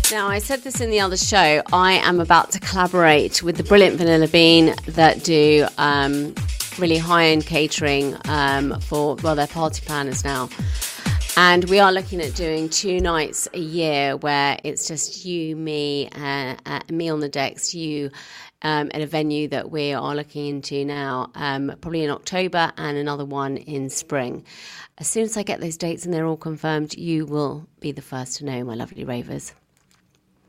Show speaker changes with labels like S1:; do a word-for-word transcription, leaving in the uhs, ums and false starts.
S1: Now, I said this in the other show. I am about to collaborate with the brilliant Vanilla Bean that do um, really high-end catering um, for, well, they're party planners now. And we are looking at doing two nights a year where it's just you, me, uh, uh, me on the decks, you um, at a venue that we are looking into now, um, probably in October, and another one in spring. As soon as I get those dates and they're all confirmed, you will be the first to know, my lovely ravers.